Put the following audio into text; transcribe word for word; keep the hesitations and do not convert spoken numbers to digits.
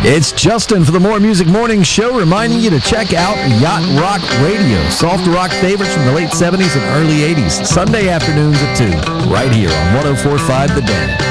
It's Justin for the More Music Morning Show, reminding you to check out Yacht Rock Radio. Soft rock favorites from the late seventies and early eighties. Sunday afternoons at two, right here on one oh four point five The Dam.